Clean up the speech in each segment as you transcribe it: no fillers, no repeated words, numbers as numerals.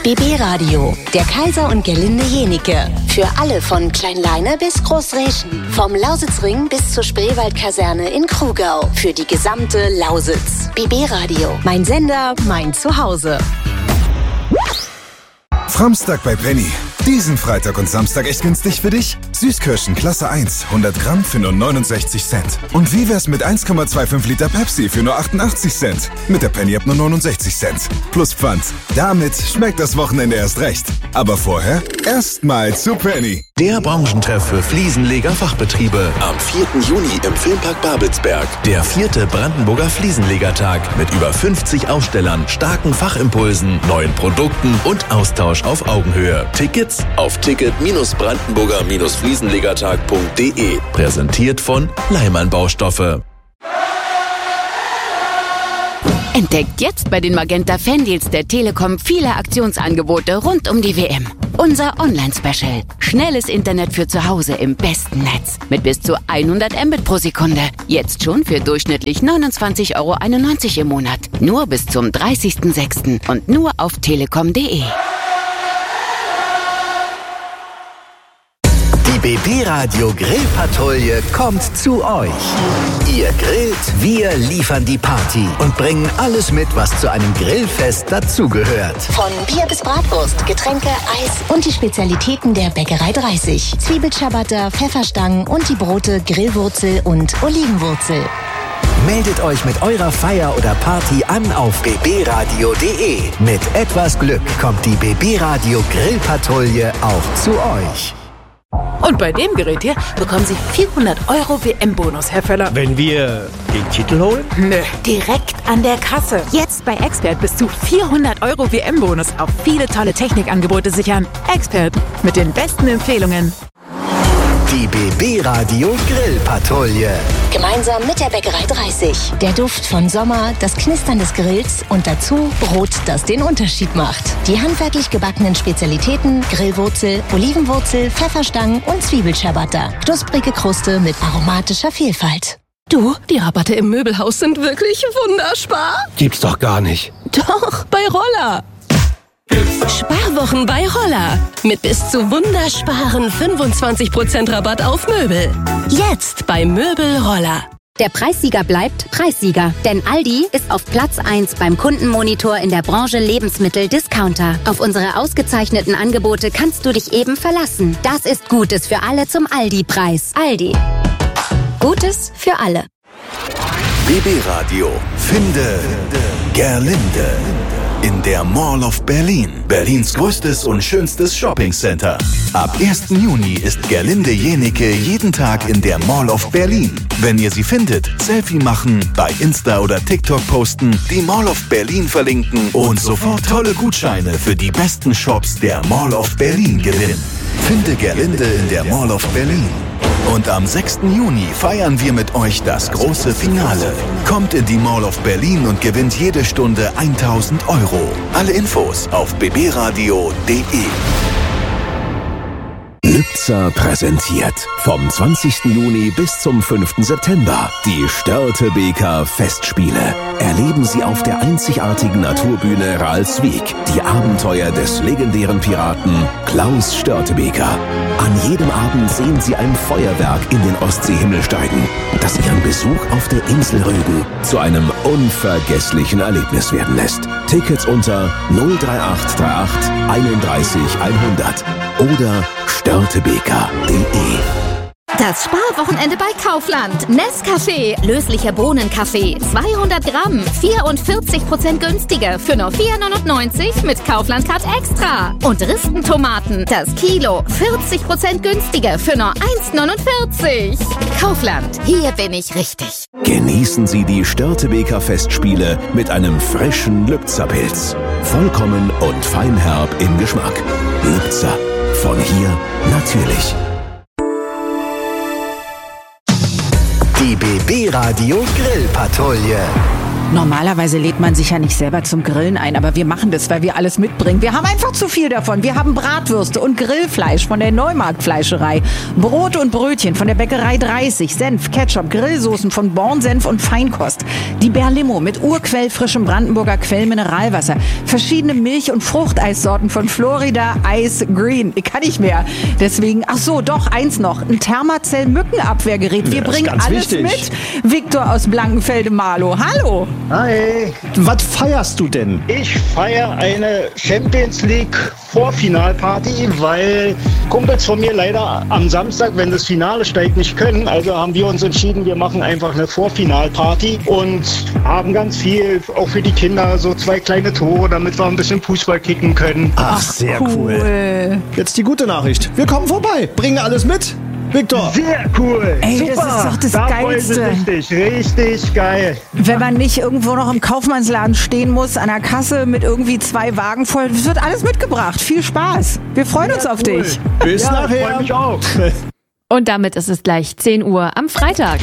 BB Radio, der Kaiser und Gerlinde Jenike. Für alle von Kleinleine bis Großreschen. Vom Lausitzring bis zur Spreewaldkaserne in Krugau. Für die gesamte Lausitz. BB Radio, mein Sender, mein Zuhause. Framstag bei Penny. Diesen Freitag und Samstag echt günstig für dich? Süßkirschen Klasse 1, 100 Gramm für nur 69 Cent. Und wie wär's mit 1,25 Liter Pepsi für nur 88 Cent? Mit der Penny ab nur 69 Cent. Plus Pfand. Damit schmeckt das Wochenende erst recht. Aber vorher erstmal zu Penny. Der Branchentreff für Fliesenleger-Fachbetriebe. Am 4. Juni im Filmpark Babelsberg. Der 4. Brandenburger Fliesenlegertag mit über 50 Ausstellern, starken Fachimpulsen, neuen Produkten und Austausch auf Augenhöhe. Tickets auf ticket-brandenburger-fliesenlegertag.de. Präsentiert von Leimann Baustoffe. Entdeckt jetzt bei den Magenta Fandeals der Telekom viele Aktionsangebote rund um die WM. Unser Online-Special. Schnelles Internet für zu Hause im besten Netz. Mit bis zu 100 Mbit pro Sekunde. Jetzt schon für durchschnittlich 29,91 € im Monat. Nur bis zum 30.06. und nur auf telekom.de. Die BB Radio Grillpatrouille kommt zu euch. Ihr grillt, wir liefern die Party und bringen alles mit, was zu einem Grillfest dazugehört. Von Bier bis Bratwurst, Getränke, Eis und die Spezialitäten der Bäckerei 30. Zwiebelciabatta, Pfefferstangen und die Brote Grillwurzel und Olivenwurzel. Meldet euch mit eurer Feier oder Party an auf bbradio.de. Mit etwas Glück kommt die BB Radio Grillpatrouille auch zu euch. Und bei dem Gerät hier bekommen Sie 400 € WM-Bonus, Herr Völler. Wenn wir den Titel holen? Nö, direkt an der Kasse. Jetzt bei Expert bis zu 400 € WM-Bonus auf viele tolle Technikangebote sichern. Expert mit den besten Empfehlungen. Die BB Radio Grillpatrouille. Gemeinsam mit der Bäckerei 30. Der Duft von Sommer, das Knistern des Grills und dazu Brot, das den Unterschied macht. Die handwerklich gebackenen Spezialitäten Grillwurzel, Olivenwurzel, Pfefferstangen und Zwiebelciabatta. Knusprige Kruste mit aromatischer Vielfalt. Du, die Rabatte im Möbelhaus sind wirklich wunderbar. Gibt's doch gar nicht. Doch, bei Roller. Sparwochen bei Roller. Mit bis zu wundersparen 25% Rabatt auf Möbel. Jetzt bei Möbel Roller. Der Preissieger bleibt Preissieger. Denn Aldi ist auf Platz 1 beim Kundenmonitor in der Branche Lebensmittel-Discounter. Auf unsere ausgezeichneten Angebote kannst du dich eben verlassen. Das ist Gutes für alle zum Aldi-Preis. Aldi. Gutes für alle. BB Radio. Finde Gerlinde. In der Mall of Berlin. Berlins größtes und schönstes Shoppingcenter. Ab 1. Juni ist Gerlinde Jenike jeden Tag in der Mall of Berlin. Wenn ihr sie findet, Selfie machen, bei Insta oder TikTok posten, die Mall of Berlin verlinken und sofort tolle Gutscheine für die besten Shops der Mall of Berlin gewinnen. Finde Gerlinde in der Mall of Berlin. Und am 6. Juni feiern wir mit euch das große Finale. Kommt in die Mall of Berlin und gewinnt jede Stunde 1.000 €. Alle Infos auf bbradio.de. Lübzer präsentiert vom 20. Juni bis zum 5. September die Störtebeker Festspiele. Erleben Sie auf der einzigartigen Naturbühne Ralswiek die Abenteuer des legendären Piraten Klaus Störtebeker. An jedem Abend sehen Sie ein Feuerwerk in den Ostseehimmel steigen, das Ihren Besuch auf der Insel Rügen zu einem unvergesslichen Erlebnis werden lässt. Tickets unter 03838 31 100 oder störtebeker.de. Das Sparwochenende bei Kaufland. Nescafé, löslicher Bohnenkaffee, 200 Gramm, 44% günstiger für nur 4,99 mit Kaufland Card Extra. Und Ristentomaten, das Kilo, 40% günstiger für nur 1,49. Kaufland, hier bin ich richtig. Genießen Sie die Störtebeker Festspiele mit einem frischen Lübzer-Pilz. Vollkommen und feinherb im Geschmack. Lübzer. Von hier natürlich. Die BB Radio Grillpatrouille. Normalerweise lädt man sich ja nicht selber zum Grillen ein, aber wir machen das, weil wir alles mitbringen. Wir haben einfach zu viel davon. Wir haben Bratwürste und Grillfleisch von der Neumarkt-Fleischerei, Brot und Brötchen von der Bäckerei 30, Senf, Ketchup, Grillsoßen von Born-Senf und Feinkost, die Berlimo mit urquellfrischem Brandenburger Quellmineralwasser, verschiedene Milch- und Fruchteissorten von Florida Ice Green. Ich kann nicht mehr. Deswegen, ach so, doch, eins noch, ein Thermacell-Mückenabwehrgerät. Wir bringen alles wichtig mit. Viktor aus Blankenfelde-Marlow. Hallo! Hi. Was feierst du denn? Ich feiere eine Champions League Vorfinalparty, weil Kumpels von mir leider am Samstag, wenn das Finale steigt, nicht können. Also haben wir uns entschieden, wir machen einfach eine Vorfinalparty und haben ganz viel, auch für die Kinder, so 2 kleine Tore, damit wir ein bisschen Fußball kicken können. Ach, sehr cool. Jetzt die gute Nachricht. Wir kommen vorbei. Bringen alles mit. Viktor. Sehr cool. Ey, super. Das ist doch das Geilste. Richtig geil. Wenn man nicht irgendwo noch im Kaufmannsladen stehen muss, an der Kasse mit irgendwie 2 Wagen voll. Es wird alles mitgebracht. Viel Spaß. Wir freuen uns auf dich. Bis nachher. Ich freue mich auch. Und damit ist es gleich 10 Uhr am Freitag.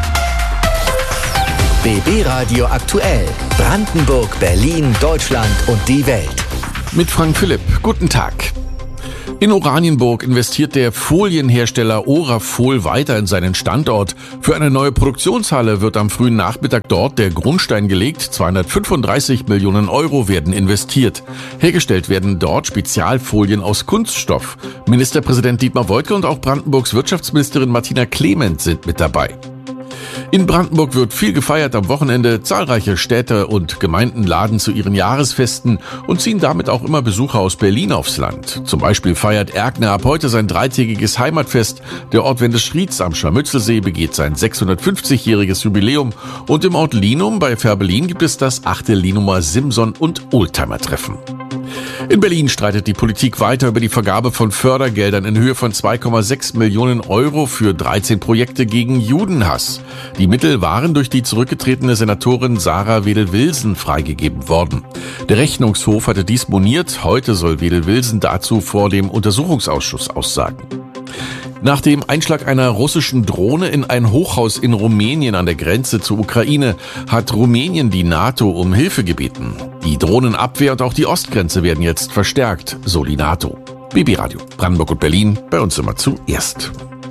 BB Radio aktuell. Brandenburg, Berlin, Deutschland und die Welt. Mit Frank Philipp. Guten Tag. In Oranienburg investiert der Folienhersteller Orafol weiter in seinen Standort. Für eine neue Produktionshalle wird am frühen Nachmittag dort der Grundstein gelegt. 235 Millionen Euro werden investiert. Hergestellt werden dort Spezialfolien aus Kunststoff. Ministerpräsident Dietmar Woidke und auch Brandenburgs Wirtschaftsministerin Martina Clement sind mit dabei. In Brandenburg wird viel gefeiert am Wochenende. Zahlreiche Städte und Gemeinden laden zu ihren Jahresfesten und ziehen damit auch immer Besucher aus Berlin aufs Land. Zum Beispiel feiert Erkner ab heute sein 3-tägiges Heimatfest. Der Ort Wendeschrieds am Scharmützelsee begeht sein 650-jähriges Jubiläum. Und im Ort Linum bei Fährberlin gibt es das 8. Linumer Simson- und Oldtimer-Treffen. In Berlin streitet die Politik weiter über die Vergabe von Fördergeldern in Höhe von 2,6 Millionen Euro für 13 Projekte gegen Judenhass. Die Mittel waren durch die zurückgetretene Senatorin Sarah Wedel-Wilson freigegeben worden. Der Rechnungshof hatte dies moniert. Heute soll Wedel-Wilson dazu vor dem Untersuchungsausschuss aussagen. Nach dem Einschlag einer russischen Drohne in ein Hochhaus in Rumänien an der Grenze zur Ukraine hat Rumänien die NATO um Hilfe gebeten. Die Drohnenabwehr und auch die Ostgrenze werden jetzt verstärkt, so die NATO. BB Radio, Brandenburg und Berlin, bei uns immer zuerst.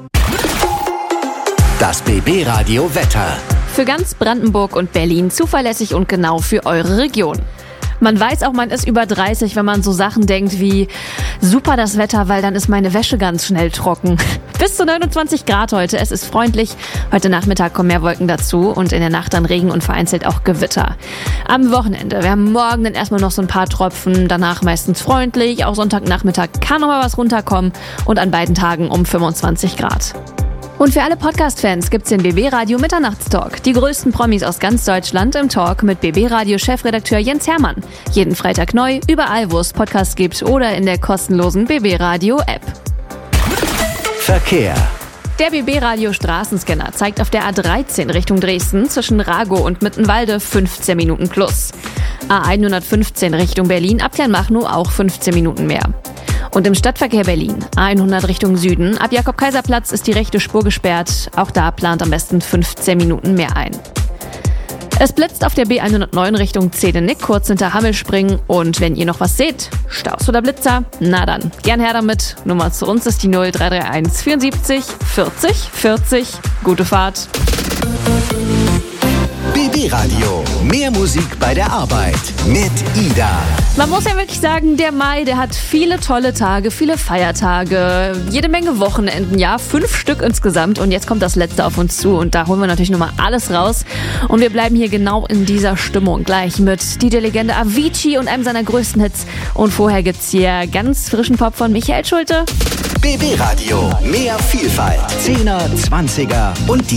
Das BB Radio Wetter. Für ganz Brandenburg und Berlin zuverlässig und genau für eure Region. Man weiß auch, man ist über 30, wenn man so Sachen denkt wie super das Wetter, weil dann ist meine Wäsche ganz schnell trocken. Bis zu 29 Grad heute, es ist freundlich. Heute Nachmittag kommen mehr Wolken dazu und in der Nacht dann Regen und vereinzelt auch Gewitter. Am Wochenende, wir haben morgen dann erstmal noch so ein paar Tropfen, danach meistens freundlich. Auch Sonntagnachmittag kann noch mal was runterkommen und an beiden Tagen um 25 Grad. Und für alle Podcast-Fans gibt's den BB Radio Mitternachtstalk. Die größten Promis aus ganz Deutschland im Talk mit BB Radio Chefredakteur Jens Hermann. Jeden Freitag neu, überall wo es Podcasts gibt oder in der kostenlosen BB Radio App. Verkehr. Der BB Radio Straßenscanner zeigt auf der A13 Richtung Dresden zwischen Ragow und Mittenwalde 15 Minuten plus. A115 Richtung Berlin ab Kleinmachnow auch 15 Minuten mehr. Und im Stadtverkehr Berlin, A100 Richtung Süden, ab Jakob-Kaiser-Platz ist die rechte Spur gesperrt. Auch da plant am besten 15 Minuten mehr ein. Es blitzt auf der B109 Richtung Zedenick, kurz hinter Hammelspringen. Und wenn ihr noch was seht, Staus oder Blitzer, na dann, gern her damit. Nummer zu uns ist die 0331 74 40 40. Gute Fahrt. BB Radio. Mehr Musik bei der Arbeit mit Ida. Man muss ja wirklich sagen, der Mai, der hat viele tolle Tage, viele Feiertage, jede Menge Wochenenden, ja, 5 Stück insgesamt. Und jetzt kommt das letzte auf uns zu und da holen wir natürlich nochmal alles raus. Und wir bleiben hier genau in dieser Stimmung gleich mit DJ-Legende Avicii und einem seiner größten Hits. Und vorher gibt's hier ganz frischen Pop von Michael Schulte. BB Radio. Mehr Vielfalt. 10er, 20er und